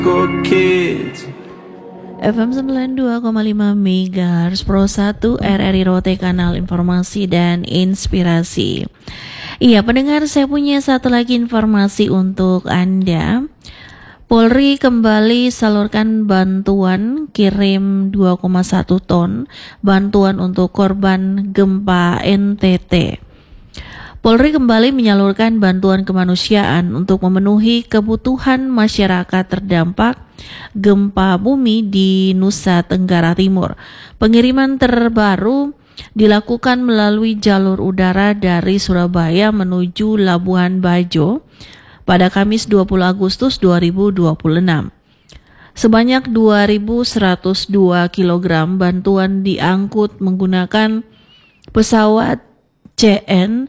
FM 92,5 MHz Pro 1 RRI Rote, kanal informasi dan inspirasi. Iya pendengar, saya punya satu lagi informasi untuk Anda. Polri kembali salurkan bantuan, kirim 2,1 ton bantuan untuk korban gempa NTT. Polri kembali menyalurkan bantuan kemanusiaan untuk memenuhi kebutuhan masyarakat terdampak gempa bumi di Nusa Tenggara Timur. Pengiriman terbaru dilakukan melalui jalur udara dari Surabaya menuju Labuan Bajo pada Kamis 20 Agustus 2026. Sebanyak 2.102 kg bantuan diangkut menggunakan pesawat CN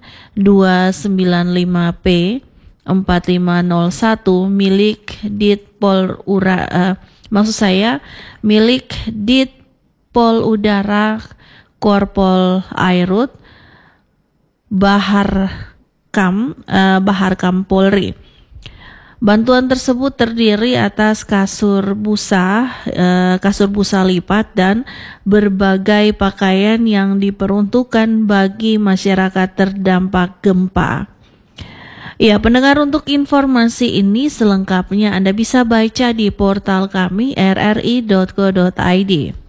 295P 4501 milik milik Ditpol Udara Korpol Airut Baharkam Polri. Bantuan tersebut terdiri atas kasur busa lipat dan berbagai pakaian yang diperuntukkan bagi masyarakat terdampak gempa. Ya, pendengar, untuk informasi ini selengkapnya Anda bisa baca di portal kami rri.co.id.